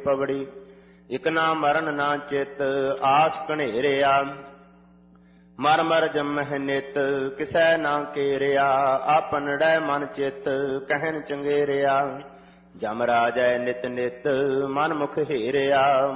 ਪਵੜੀ। ਇਕ ਨਾ ਮਰਨ ਨਾ ਚਿਤ ਆਸ ਘਨੇਰਿਆ, ਮਰ ਮਰ ਜੰਮਹਿ ਨਿਤ ਕਿਸੈ ਨਾ ਕੇਰਿਆ। ਆਪਨੜੈ ਮਨ ਚਿਤ ਕਹਿਨ ਚੰਗੇਰਿਆ, ਜਮ ਰਾਜੈ ਨਿਤ ਨਿਤ ਮਨ ਮੁਖ ਹੇਰਿਆ।